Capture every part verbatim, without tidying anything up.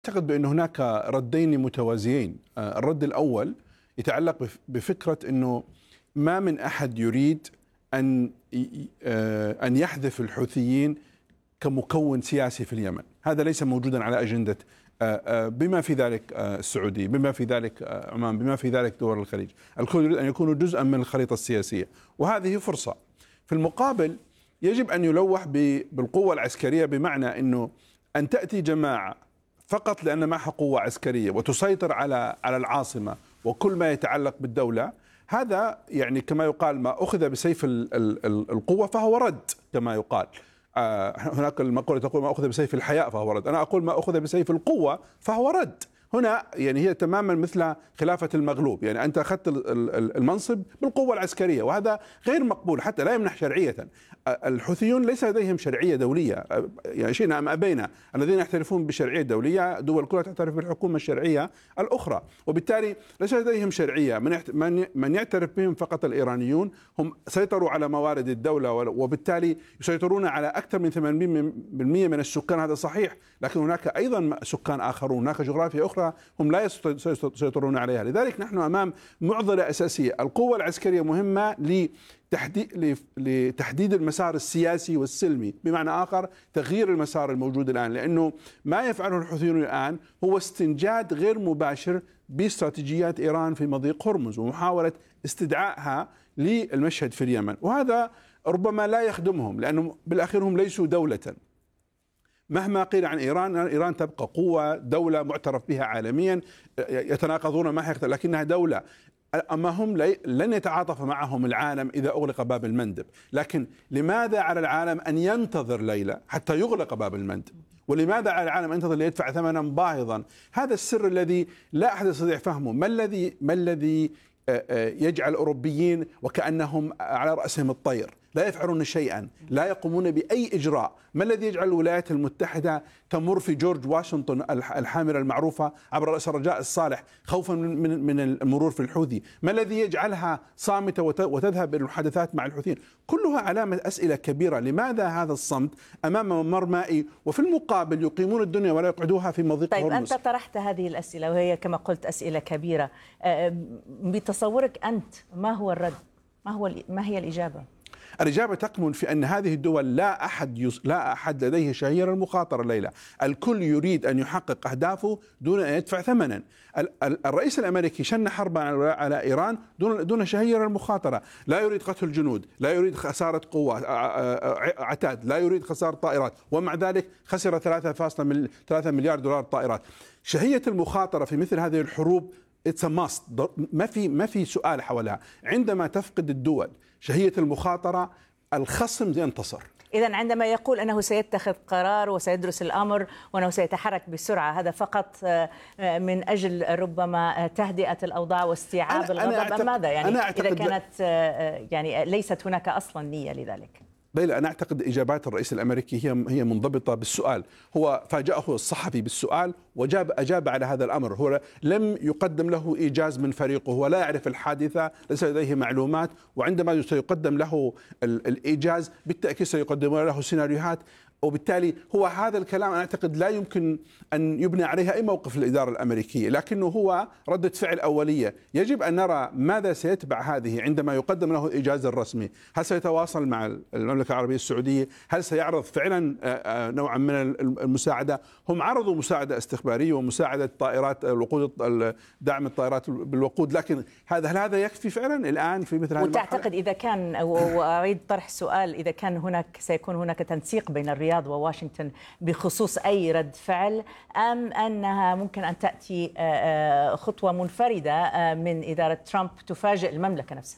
أعتقد بأن هناك ردين متوازيين. الرد الأول يتعلق بفكرة أنه ما من أحد يريد أن أن يحذف الحوثيين كمكون سياسي في اليمن. هذا ليس موجودا على أجندة بما في ذلك السعودية، بما في ذلك عمان، بما في ذلك دول الخليج. الكل يريد أن يكونوا جزءا من الخريطة السياسية، وهذه فرصة. في المقابل يجب أن يلوح بالقوة العسكرية، بمعنى أنه أن تأتي جماعة فقط لأن معها قوة عسكرية وتسيطر على على العاصمة وكل ما يتعلق بالدولة، هذا يعني كما يقال ما أخذ بسيف القوة فهو رد كما يقال. هناك المقولة تقول ما أخذ بسيف الحياء فهو رد، أنا أقول ما أخذ بسيف القوة فهو رد. هنا يعني هي تماما مثل خلافة المغلوب، يعني أنت أخذت المنصب بالقوة العسكرية، وهذا غير مقبول حتى لا يمنح شرعية. الحوثيون ليس لديهم شرعية دولية، يعني شئنا أم أبينا الذين يعترفون بالشرعية الدولية دول كلها تعترف بالحكومة الشرعية الأخرى، وبالتالي ليس لديهم شرعية. من من يعترف بهم فقط الإيرانيون، هم سيطروا على موارد الدولة وبالتالي يسيطرون على أكثر من ثمانين بالمئة من السكان، هذا صحيح، لكن هناك أيضا سكان آخرون، هناك جغرافيا أخرى هم لا يسيطرون عليها. لذلك نحن أمام معضلة أساسية. القوة العسكرية مهمة لتحديد لتحديد المسار السياسي والسلمي، بمعنى آخر تغيير المسار الموجود الآن، لأنه ما يفعله الحوثيون الآن هو استنجاد غير مباشر باستراتيجيات إيران في مضيق هرمز ومحاولة استدعائها للمشهد في اليمن، وهذا ربما لا يخدمهم، لأنهم بالأخير هم ليسوا دولة. مهما قيل عن إيران، إيران تبقى قوة، دولة معترف بها عالميا، يتناقضون معها لكنها دولة. أما هم لن يتعاطف معهم العالم إذا أغلق باب المندب، لكن لماذا على العالم أن ينتظر ليلة حتى يغلق باب المندب؟ ولماذا على العالم أن ينتظر ليدفع ثمنا باهظا؟ هذا السر الذي لا أحد يستطيع فهمه. ما الذي ما الذي يجعل الأوروبيين وكأنهم على رأسهم الطير، لا يفعلون شيئا، لا يقومون بأي إجراء؟ ما الذي يجعل الولايات المتحدة تمر في جورج واشنطن الحاملة المعروفة عبر رأس الرجاء الصالح خوفا من من المرور في الحوثي؟ ما الذي يجعلها صامتة وتذهب إلى المحادثات مع الحوثيين؟ كلها علامة أسئلة كبيرة. لماذا هذا الصمت أمام ممر مائي، وفي المقابل يقيمون الدنيا ولا يقعدوها في مضيق طيب هرمز؟ أنت طرحت هذه الأسئلة وهي كما قلت أسئلة كبيرة. بتصورك أنت ما هو الرد؟ ما هو ما هي الإجابة؟ الإجابة تكمن في أن هذه الدول لا أحد يص... لا أحد لديه شهية المخاطرة الليلة. الكل يريد أن يحقق أهدافه دون أن يدفع ثمنا. ال... الرئيس الأمريكي شن حربا على إيران دون دون شهية المخاطرة. لا يريد قتل الجنود، لا يريد خسارة قوة عتاد، لا يريد خسارة طائرات، ومع ذلك خسر ثلاثة مليار دولار طائرات. شهية المخاطرة في مثل هذه الحروب It's a must. ما في ما في سؤال حولها. عندما تفقد الدول شهية المخاطرة الخصم ينتصر. إذن عندما يقول أنه سيتخذ قرار وسيدرس الأمر وأنه سيتحرك بسرعة، هذا فقط من أجل ربما تهدئة الأوضاع واستيعاب الغضب أم ماذا؟ يعني إذا كانت يعني ليست هناك أصلا نية لذلك. ليلى، أنا أعتقد إجابات الرئيس الأمريكي هي هي منضبطة بالسؤال. هو فاجأه الصحفي بالسؤال وجاب أجاب على هذا الأمر. هو لم يقدم له إيجاز من فريقه، هو لا يعرف الحادثة، ليس لديه معلومات، وعندما سيقدم له الإيجاز بالتأكيد سيقدمون له سيناريوهات، وبالتالي هو هذا الكلام أنا أعتقد لا يمكن أن يبنى عليها أي موقف الإدارة الأمريكية، لكنه هو ردة فعل أولية. يجب أن نرى ماذا سيتبع هذه عندما يقدم له الإيجاز الرسمي. هل سيتواصل مع المملكة العربية السعودية؟ هل سيعرض فعلا نوعا من المساعدة؟ هم عرضوا مساعدة استخبارية ومساعدة طائرات الوقود، دعم الطائرات بالوقود، لكن هذا هل هذا يكفي فعلا الآن في مثل هذه المرحلة؟ وتعتقد إذا كان، وأريد طرح سؤال، إذا كان هناك سيكون هناك تنسيق بين الرياض وواشنطن بخصوص أي رد فعل، أم أنها ممكن أن تأتي خطوة منفردة من إدارة ترامب تفاجئ المملكة نفسها؟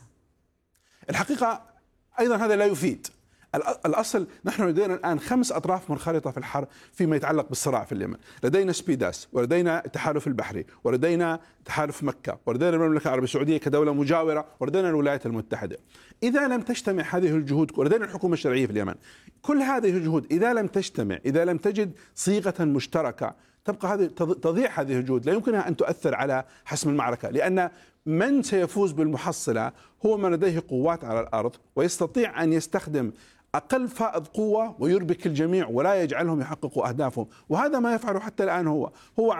الحقيقة أيضا هذا لا يفيد. الأصل نحن لدينا الآن خمس أطراف منخرطة في الحرب فيما يتعلق بالصراع في اليمن. لدينا سبيداس، ولدينا التحالف البحري، ولدينا تحالف مكة، ولدينا المملكة العربية السعودية كدولة مجاورة، ولدينا الولايات المتحدة. إذا لم تجتمع هذه الجهود، ولدينا الحكومة الشرعية في اليمن، كل هذه الجهود إذا لم تجتمع، إذا لم تجد صيغة مشتركة، تبقى هذه تضيع هذه الجهود، لا يمكنها أن تؤثر على حسم المعركة، لأن من سيفوز بالمحصلة هو من لديه قوات على الأرض ويستطيع أن يستخدم أقل فائض قوة ويربك الجميع ولا يجعلهم يحققوا أهدافهم، وهذا ما يفعله حتى الآن. هو هو